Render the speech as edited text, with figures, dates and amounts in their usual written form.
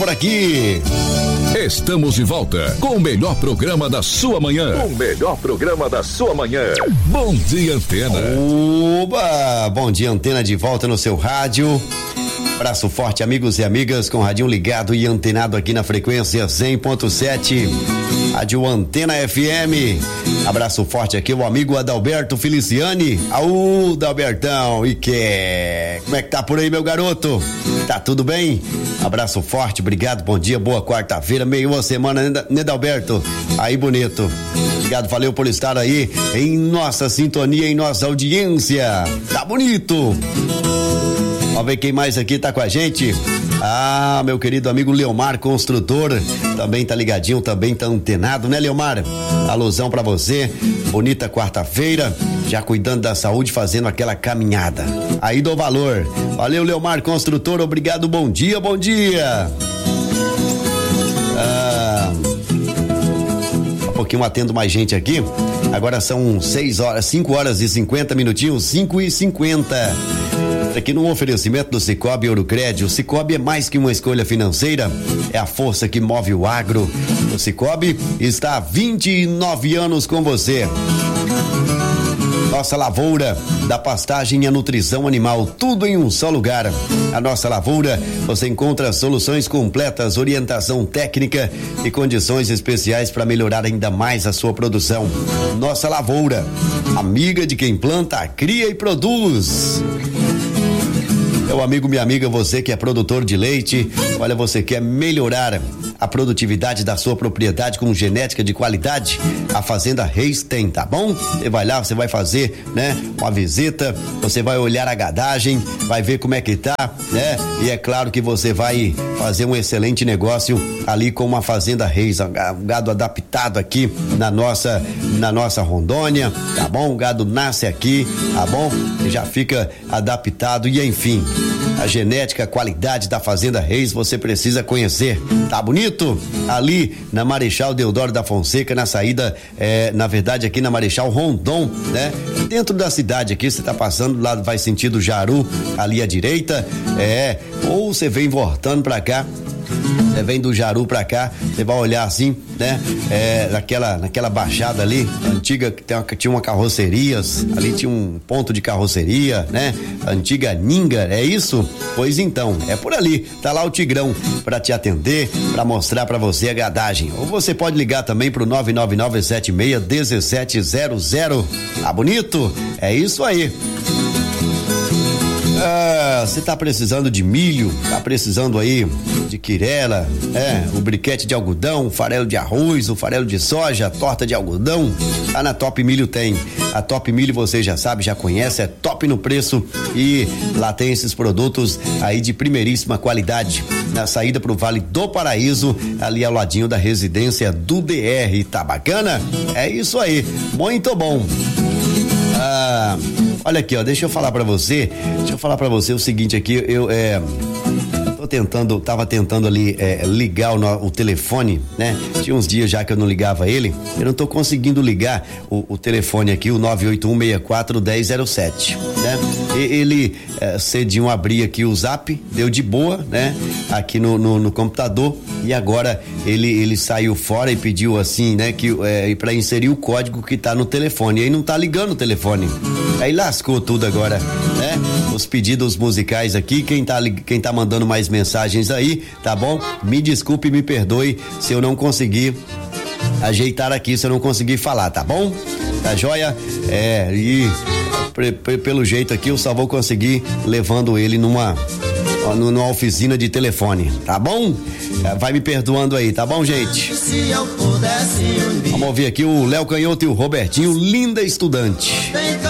Por aqui. Estamos de volta com o melhor programa da sua manhã. O melhor programa da sua manhã. Bom Dia Antena. Oba! Bom Dia Antena de volta no seu rádio. Abraço forte, amigos e amigas, com o radinho ligado e antenado aqui na frequência 100.7. Rádio Antena FM. Abraço forte aqui o amigo Adalberto Feliciani. Aú, Adalbertão, e que? Como é que tá por aí, meu garoto? Tá tudo bem? Abraço forte, obrigado, bom dia, boa quarta-feira, meio uma semana, né, Adalberto? Aí, bonito. Obrigado, valeu por estar aí em nossa sintonia, em nossa audiência. Tá bonito. Vamos ver quem mais aqui tá com a gente. Ah, meu querido amigo Leomar, construtor, também tá ligadinho, também tá antenado, né, Leomar? Alusão pra você, bonita quarta-feira, já cuidando da saúde, fazendo aquela caminhada. Aí dou valor. Valeu, Leomar, construtor, obrigado, bom dia, bom dia. Um pouquinho atendo mais gente aqui. Agora são 5 horas e 50 minutinhos, 5:50. Aqui no oferecimento do Cicobi Ourocred. O Cicobi é mais que uma escolha financeira, é a força que move o agro. O Cicobi está há 29 anos com você. Nossa lavoura, da pastagem à nutrição animal, tudo em um só lugar. A nossa lavoura, você encontra soluções completas, orientação técnica e condições especiais para melhorar ainda mais a sua produção. Nossa lavoura, amiga de quem planta, cria e produz. Meu amigo, minha amiga, você que é produtor de leite, olha, você quer melhorar a produtividade da sua propriedade com genética de qualidade? A Fazenda Reis tem, tá bom? Você vai lá, você vai fazer, né, uma visita, você vai olhar a gadagem, vai ver como é que tá, né? E é claro que você vai fazer um excelente negócio ali com uma Fazenda Reis, um gado adaptado aqui na nossa Rondônia, tá bom? O gado nasce aqui, tá bom? Já fica adaptado e enfim, a genética, a qualidade da Fazenda Reis você precisa conhecer, tá bonito? Ali na Marechal Deodoro da Fonseca, na saída, na verdade aqui na Marechal Rondon, né? Dentro da cidade aqui, você tá passando lá, vai sentido Jaru, ali à direita, ou você vem voltando pra cá, você vem do Jaru pra cá, você vai olhar assim, né? Naquela baixada ali, antiga, que tinha uma carrocerias, ali tinha um ponto de carroceria, né? Antiga Ninga, é isso? Pois então, é por ali, tá lá o Tigrão pra te atender, pra mostrar pra você a gadagem. Ou você pode ligar também pro 99976-1700. Tá bonito? É isso aí. Você tá precisando de milho, tá precisando aí de quirela, o briquete de algodão, o farelo de arroz, o farelo de soja, a torta de algodão, tá na Top Milho tem. A Top Milho você já sabe, já conhece, é top no preço e lá tem esses produtos aí de primeiríssima qualidade. Na saída pro Vale do Paraíso, ali ao ladinho da residência do DR, tá bacana? É isso aí, muito bom. Olha aqui, ó, deixa eu falar pra você o seguinte aqui, eu tava tentando ali ligar o telefone, né? Tinha uns dias já que eu não ligava ele, eu não tô conseguindo ligar o telefone aqui, o 981641007, né? Ele cediam abrir aqui o Zap, deu de boa, né? Aqui no computador, e agora ele saiu fora e pediu assim, né? Que para inserir o código que tá no telefone, e aí não tá ligando o telefone, aí lascou tudo agora, né? Os pedidos musicais aqui, quem tá mandando mais mensagens aí, tá bom? Me desculpe, me perdoe se eu não conseguir ajeitar aqui, se eu não conseguir falar, tá bom? Tá joia? Pelo jeito aqui eu só vou conseguir levando ele numa oficina de telefone, tá bom? Vai me perdoando aí, tá bom, gente? Vamos ouvir aqui o Léo Canhoto e o Robertinho, Linda Estudante.